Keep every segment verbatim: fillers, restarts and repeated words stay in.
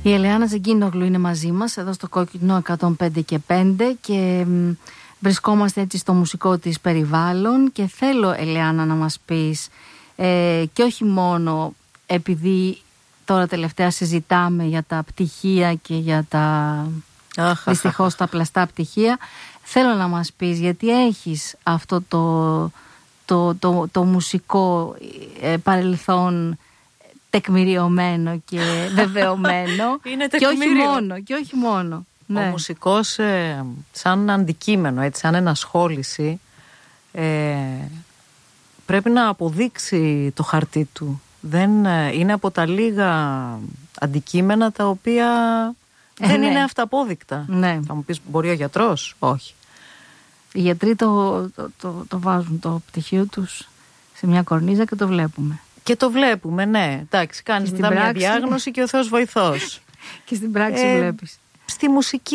Η Ελεάνα Ζεγκίνογλου είναι μαζί μας εδώ στο Κόκκινο εκατόν πέντε και πέντε και μ, βρισκόμαστε έτσι στο μουσικό της περιβάλλον και θέλω, Ελεάνα, να μας πεις ε, και όχι μόνο επειδή τώρα τελευταία συζητάμε για τα πτυχία και για τα αχ, δυστυχώς αχ, αχ. τα πλαστά πτυχία, θέλω να μας πεις γιατί έχεις αυτό το, το, το, το, το μουσικό ε, παρελθόν τεκμηριωμένο και βεβαιωμένο. Είναι και όχι μόνο, και όχι μόνο. Ο ναι. μουσικός ε, σαν αντικείμενο, έτσι, σαν ενασχόληση ε, πρέπει να αποδείξει το χαρτί του. Δεν, ε, είναι από τα λίγα αντικείμενα τα οποία ε, δεν ναι. είναι αυταπόδεικτα. Ναι. Θα μου πεις, μπορεί ο γιατρός? Όχι. Οι γιατροί το, το, το, το βάζουν το πτυχίο τους σε μια κορνίζα και το βλέπουμε. Και το βλέπουμε, ναι. Εντάξει, κάνεις μετά πράξη... μια διάγνωση και ο Θεός βοηθός. Και στην πράξη ε, βλέπεις. Στη μουσική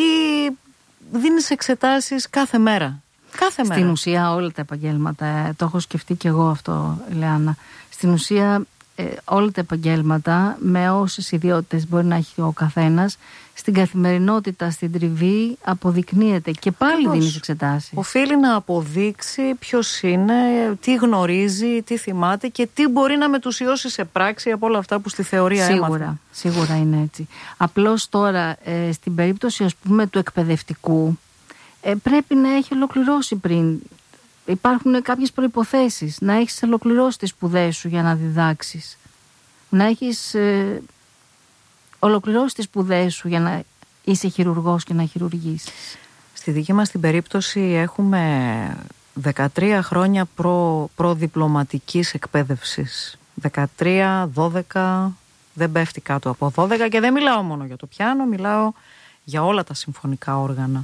δίνεις εξετάσεις κάθε μέρα. Κάθε μέρα. Στην ουσία όλα τα επαγγέλματα, ε, το έχω σκεφτεί και εγώ αυτό, Λεάνα. Στην ουσία ε, όλα τα επαγγέλματα, με όσες ιδιότητες μπορεί να έχει ο καθένας, στην καθημερινότητα, στην τριβή αποδεικνύεται και πάλι πώς δίνεις εξετάσεις. Οφείλει να αποδείξει ποιος είναι, τι γνωρίζει, τι θυμάται και τι μπορεί να μετουσιώσει σε πράξη από όλα αυτά που στη θεωρία σίγουρα, έμαθε. Σίγουρα είναι έτσι. Απλώς τώρα ε, στην περίπτωση, ας πούμε, του εκπαιδευτικού ε, πρέπει να έχει ολοκληρώσει πριν. Υπάρχουν κάποιες προϋποθέσεις. Να έχεις ολοκληρώσει τις σπουδές σου για να διδάξεις. Να έχεις ε, ολοκληρώσει τις σπουδές σου για να είσαι χειρουργός και να χειρουργήσεις. Στη δική μας την περίπτωση έχουμε δεκατρία χρόνια προ, προδιπλωματικής εκπαίδευσης. δεκατρία, δώδεκα, δεν πέφτει κάτω από δώδεκα και δεν μιλάω μόνο για το πιάνο, μιλάω για όλα τα συμφωνικά όργανα.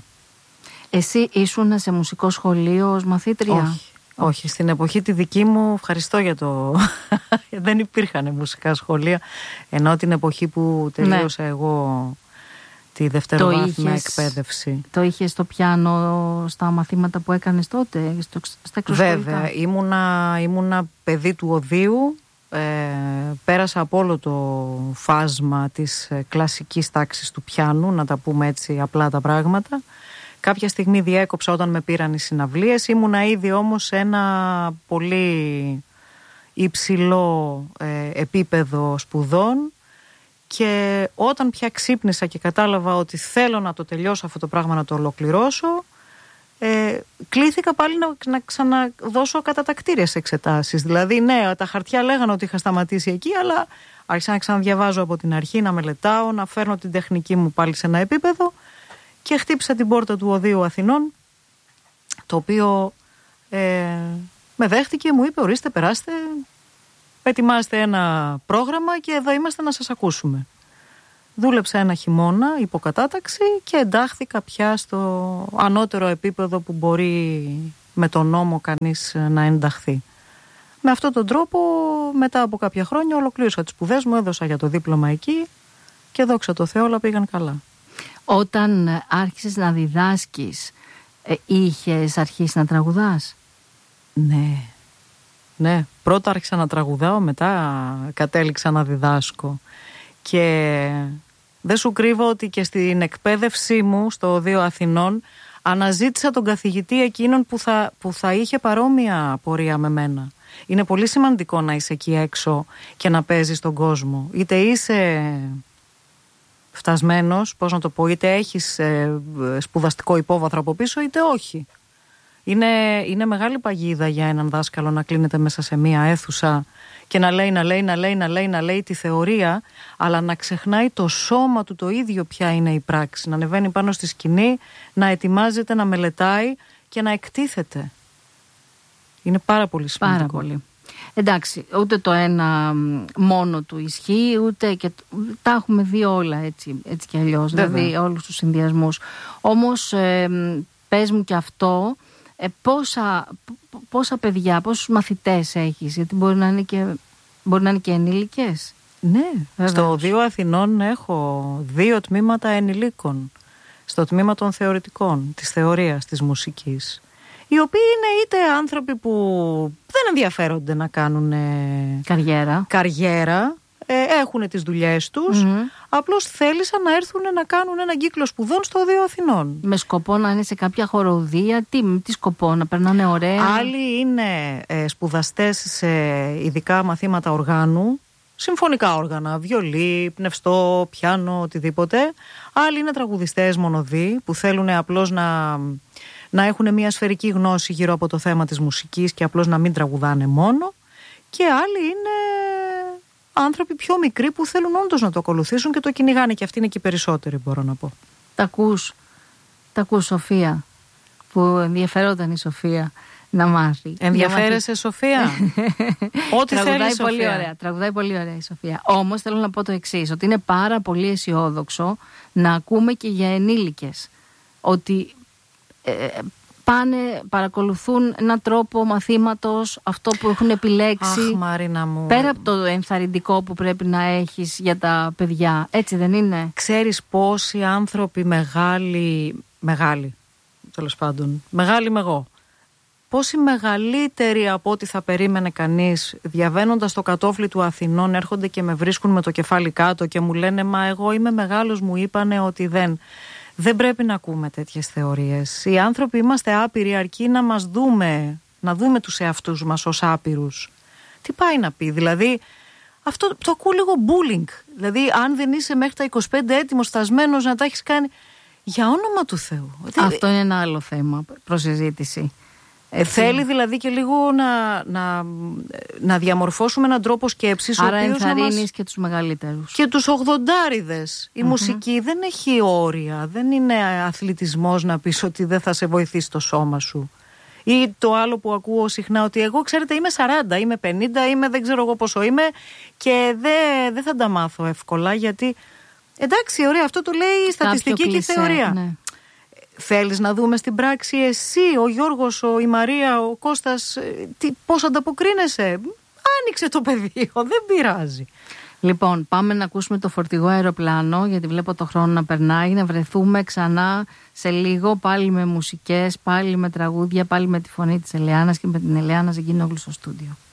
Εσύ ήσουν σε μουσικό σχολείο ως μαθήτρια? Όχι, όχι. Στην εποχή τη δική μου, ευχαριστώ για το... δεν υπήρχαν μουσικά σχολεία, ενώ την εποχή που τελείωσα ναι. εγώ τη δευτεροβάθμια εκπαίδευση. Το είχες στο πιάνο στα μαθήματα που έκανες τότε, στο, στα εξωσχολικά? Βέβαια, ήμουνα, ήμουνα παιδί του οδείου, ε, πέρασα από όλο το φάσμα της κλασικής τάξης του πιάνου, να τα πούμε έτσι απλά τα πράγματα. Κάποια στιγμή διέκοψα όταν με πήραν οι συναυλίες. Ήμουνα ήδη όμως σε ένα πολύ υψηλό ε, επίπεδο σπουδών και όταν πια ξύπνησα και κατάλαβα ότι θέλω να το τελειώσω αυτό το πράγμα, να το ολοκληρώσω, ε, κλήθηκα πάλι να, να ξαναδώσω κατατακτήριες εξετάσεις. Δηλαδή ναι, τα χαρτιά λέγανε ότι είχα σταματήσει εκεί, αλλά άρχισα να ξαναδιαβάζω από την αρχή, να μελετάω, να φέρνω την τεχνική μου πάλι σε ένα επίπεδο. Και χτύπησα την πόρτα του Οδείου Αθηνών, το οποίο ε, με δέχτηκε, μου είπε ορίστε περάστε, ετοιμάστε ένα πρόγραμμα και εδώ είμαστε να σας ακούσουμε. Δούλεψα ένα χειμώνα υποκατάταξη και εντάχθηκα πια στο ανώτερο επίπεδο που μπορεί με τον νόμο κανείς να ενταχθεί. Με αυτόν τον τρόπο μετά από κάποια χρόνια ολοκλήρωσα τις σπουδές μου, έδωσα για το δίπλωμα εκεί και δόξα τω Θεώ όλα πήγαν καλά. Όταν άρχισες να διδάσκεις, ε, είχες αρχίσει να τραγουδάς? Ναι, ναι. Πρώτα άρχισα να τραγουδάω, μετά κατέληξα να διδάσκω. Και δεν σου κρύβω ότι και στην εκπαίδευσή μου στο Οδείο Αθηνών αναζήτησα τον καθηγητή εκείνον που θα, που θα είχε παρόμοια πορεία με μένα. Είναι πολύ σημαντικό να είσαι εκεί έξω και να παίζεις τον κόσμο. Είτε είσαι... φτασμένος, πώς να το πω, είτε έχεις ε, σπουδαστικό υπόβαθρο από πίσω είτε όχι. Είναι, είναι μεγάλη παγίδα για έναν δάσκαλο να κλείνεται μέσα σε μία αίθουσα και να λέει, να λέει, να λέει, να λέει, να λέει τη θεωρία, αλλά να ξεχνάει το σώμα του το ίδιο ποια είναι η πράξη. Να ανεβαίνει πάνω στη σκηνή, να ετοιμάζεται, να μελετάει και να εκτίθεται. Είναι πάρα πολύ σημαντικό. Πάρα πολύ. Εντάξει, ούτε το ένα μόνο του ισχύει, ούτε και τα έχουμε δει όλα έτσι, έτσι κι αλλιώς, δηλαδή όλους τους συνδυασμούς. Όμως ε, πες μου και αυτό, ε, πόσα, πόσα παιδιά, πόσους μαθητές έχεις, γιατί μπορεί να είναι και, μπορεί να είναι και ενήλικες. Ναι, βέβαια. Στο Οδείο Αθηνών έχω δύο τμήματα ενηλίκων, στο τμήμα των θεωρητικών, της θεωρίας, της μουσικής. Οι οποίοι είναι είτε άνθρωποι που δεν ενδιαφέρονται να κάνουν καριέρα, καριέρα ε, έχουν τις δουλειές τους, mm-hmm. απλώς θέλησαν να έρθουν να κάνουν έναν κύκλο σπουδών στο Οδείο Αθηνών. Με σκοπό να είναι σε κάποια χοροδία, τι, τι σκοπό, να περνάνε ωραία? Άλλοι είναι ε, σπουδαστές σε ειδικά μαθήματα οργάνου, συμφωνικά όργανα, βιολί, πνευστό, πιάνο, οτιδήποτε. Άλλοι είναι τραγουδιστές μονοδοί που θέλουν απλώς να, να έχουν μια σφαιρική γνώση γύρω από το θέμα της μουσικής και απλώς να μην τραγουδάνε μόνο. Και άλλοι είναι άνθρωποι πιο μικροί που θέλουν όντως να το ακολουθήσουν και το κυνηγάνε, και αυτοί είναι και οι περισσότεροι, μπορώ να πω. Τα ακούς, τα ακούς, Σοφία, που ενδιαφερόταν η Σοφία να μάθει. Ενδιαφέρεσαι, μάθει... Σοφία? Ό,τι θέλει, πολύ Σοφία. Ωραία, τραγουδάει πολύ ωραία η Σοφία. Όμως θέλω να πω το εξής, ότι είναι πάρα πολύ αισιόδοξο να ακούμε και για ενήλικες ότι ε, πάνε, παρακολουθούν έναν τρόπο μαθήματος, αυτό που έχουν επιλέξει. Αχ, Μαρίνα μου. Πέρα από το ενθαρρυντικό που πρέπει να έχεις για τα παιδιά, έτσι δεν είναι? Ξέρεις πόσοι άνθρωποι μεγάλοι, μεγάλοι, τέλος πάντων, μεγάλοι με εγώ, πόσοι μεγαλύτεροι από ό,τι θα περίμενε κανείς, διαβαίνοντας το κατόφλι του Αθηνών, έρχονται και με βρίσκουν με το κεφάλι κάτω και μου λένε «Μα εγώ είμαι μεγάλος», μου είπανε ότι δεν... Δεν πρέπει να ακούμε τέτοιες θεωρίες. Οι άνθρωποι είμαστε άπειροι, αρκεί να μας δούμε, να δούμε τους εαυτούς μας ως άπειρους. Τι πάει να πει, δηλαδή, αυτό το ακούω λίγο bullying. Δηλαδή, αν δεν είσαι μέχρι τα είκοσι πέντε έτοιμος, φτασμένος να τα έχεις κάνει, για όνομα του Θεού. Αυτό είναι ένα άλλο θέμα προς συζήτηση. Ε, θέλει δηλαδή και λίγο να, να, να διαμορφώσουμε έναν τρόπο σκέψης. Άρα ενθαρρύνεις μας... και τους μεγαλύτερους. Και τους ογδοντάριδες. Η mm-hmm. μουσική δεν έχει όρια. Δεν είναι αθλητισμός να πεις ότι δεν θα σε βοηθήσει το σώμα σου. Ή το άλλο που ακούω συχνά, ότι εγώ, ξέρετε, είμαι σαράντα, είμαι πενήντα, είμαι δεν ξέρω εγώ πόσο είμαι και δεν, δεν θα τα μάθω εύκολα, γιατί εντάξει, ωραία, αυτό το λέει η στατιστική και η θεωρία. Ναι. Θέλεις να δούμε στην πράξη εσύ, ο Γιώργος, ο, η Μαρία, ο Κώστας, τι, πώς ανταποκρίνεσαι? Άνοιξε το πεδίο, δεν πειράζει. Λοιπόν, πάμε να ακούσουμε το φορτηγό αεροπλάνο, γιατί βλέπω το χρόνο να περνάει, να βρεθούμε ξανά σε λίγο, πάλι με μουσικές, πάλι με τραγούδια, πάλι με τη φωνή της Ελεάνας και με την Ελεάνα Ζεγκινόγλου στο στούντιο.